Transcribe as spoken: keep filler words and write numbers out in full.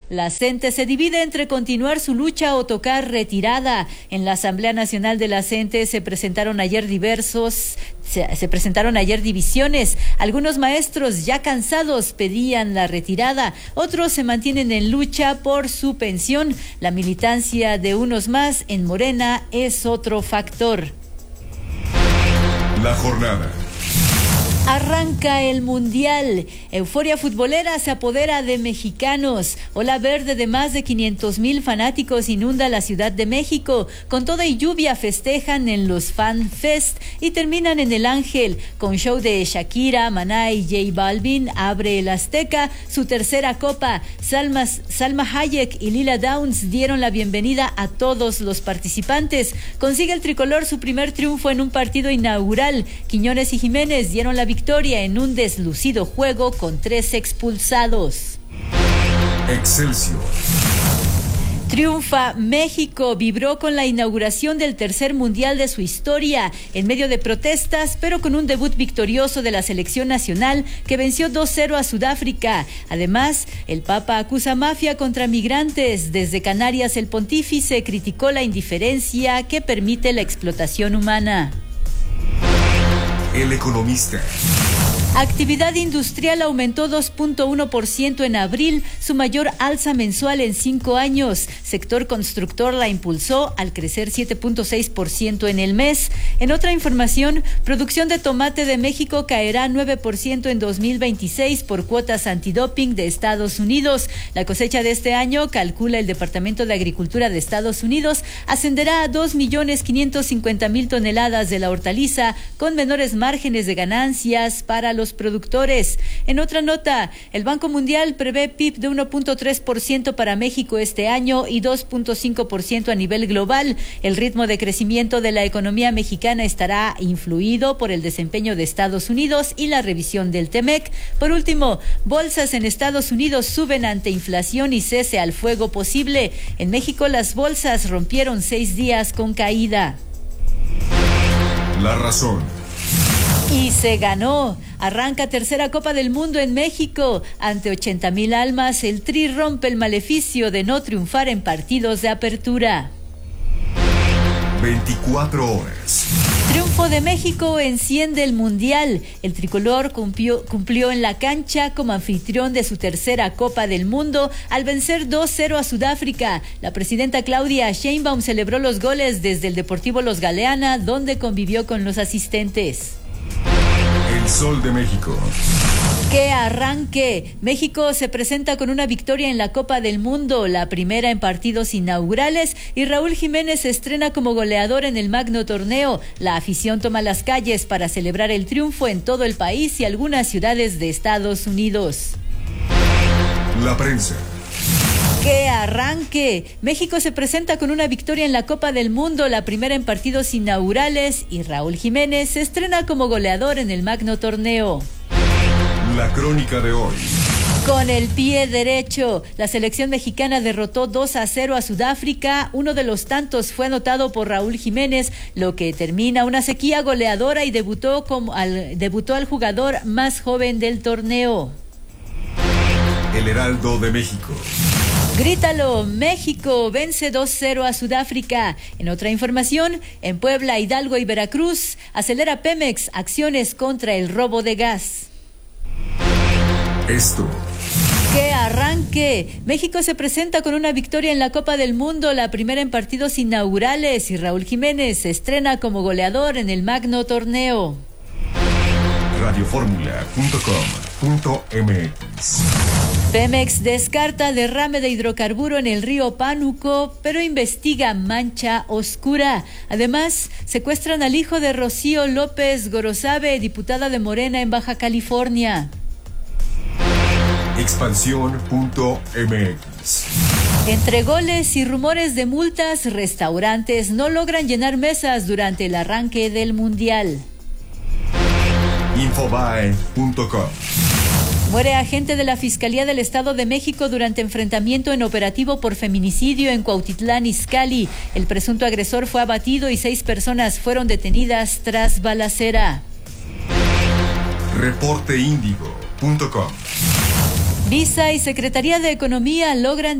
La CENTE se divide entre continuar su lucha o tocar retirada. En la Asamblea Nacional de la CENTE se presentaron ayer diversos, se, se presentaron ayer divisiones. Algunos maestros ya cansados pedían la retirada, otros se mantienen en lucha por su pensión. La militancia de unos más en Morena es otro factor. La jornada. Arranca el Mundial. Euforia futbolera se apodera de mexicanos. Ola verde de más de quinientos mil fanáticos inunda la Ciudad de México. Con toda y lluvia festejan en los Fan Fest y terminan en el Ángel. Con show de Shakira, Maná y J Balvin, abre el Azteca su tercera copa. Salma, Salma Hayek y Lila Downs dieron la bienvenida a todos los participantes. Consigue el tricolor su primer triunfo en un partido inaugural. Quiñones y Jiménez dieron la victoria en un deslucido juego con tres expulsados. Excelsior. Triunfa México, vibró con la inauguración del tercer mundial de su historia, en medio de protestas, pero con un debut victorioso de la selección nacional que venció dos cero a Sudáfrica. Además, el Papa acusa mafia contra migrantes. Desde Canarias, el pontífice criticó la indiferencia que permite la explotación humana. El Economista. Actividad industrial aumentó dos punto uno por ciento en abril, su mayor alza mensual en cinco años. Sector constructor la impulsó al crecer siete punto seis por ciento en el mes. En otra información, producción de tomate de México caerá nueve por ciento en dos mil veintiséis por cuotas antidoping de Estados Unidos. La cosecha de este año, calcula el Departamento de Agricultura de Estados Unidos, ascenderá a dos millones quinientos cincuenta mil toneladas de la hortaliza, con menores márgenes de ganancias para los los productores. En otra nota, el Banco Mundial prevé P I B de uno punto tres por ciento para México este año y dos punto cinco por ciento a nivel global. El ritmo de crecimiento de la economía mexicana estará influido por el desempeño de Estados Unidos y la revisión del Temec. Por último, bolsas en Estados Unidos suben ante inflación y cese al fuego posible. En México, las bolsas rompieron seis días con caída. La razón. Y se ganó. Arranca tercera Copa del Mundo en México. Ante ochenta mil almas, el Tri rompe el maleficio de no triunfar en partidos de apertura. veinticuatro horas. Triunfo de México enciende el Mundial. El tricolor cumplió, cumplió en la cancha como anfitrión de su tercera Copa del Mundo al vencer dos cero a Sudáfrica. La presidenta Claudia Sheinbaum celebró los goles desde el Deportivo Los Galeana, donde convivió con los asistentes. El Sol de México. ¡Qué arranque! México se presenta con una victoria en la Copa del Mundo, la primera en partidos inaugurales, y Raúl Jiménez se estrena como goleador en el magno torneo. La afición toma las calles para celebrar el triunfo en todo el país y algunas ciudades de Estados Unidos. La prensa. ¡Qué arranque! México se presenta con una victoria en la Copa del Mundo, la primera en partidos inaugurales, y Raúl Jiménez se estrena como goleador en el magno torneo. La crónica de hoy. Con el pie derecho, la selección mexicana derrotó dos a cero a Sudáfrica. Uno de los tantos fue anotado por Raúl Jiménez, lo que termina una sequía goleadora y debutó, como al, debutó al jugador más joven del torneo. El Heraldo de México. Grítalo, México vence dos cero a Sudáfrica. En otra información, en Puebla, Hidalgo y Veracruz, acelera Pemex acciones contra el robo de gas. Esto. ¡Qué arranque! México se presenta con una victoria en la Copa del Mundo, la primera en partidos inaugurales, y Raúl Jiménez se estrena como goleador en el magno torneo. radioformula punto com punto m x. Pemex descarta derrame de hidrocarburo en el río Pánuco, pero investiga mancha oscura. Además, secuestran al hijo de Rocío López Gorosabe, diputada de Morena en Baja California. Expansión punto m x. Entre goles y rumores de multas, restaurantes no logran llenar mesas durante el arranque del Mundial. Infobae punto com. Muere agente de la Fiscalía del Estado de México durante enfrentamiento en operativo por feminicidio en Cuautitlán Izcalli. El presunto agresor fue abatido y seis personas fueron detenidas tras balacera. reporte índigo punto com. Visa y Secretaría de Economía logran